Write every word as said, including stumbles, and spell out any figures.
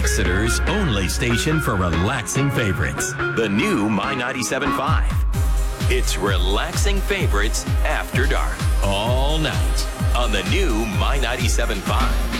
Exeter's only station for relaxing favorites. The new My ninety-seven point five. It's relaxing favorites after dark. All night on the new My ninety-seven point five.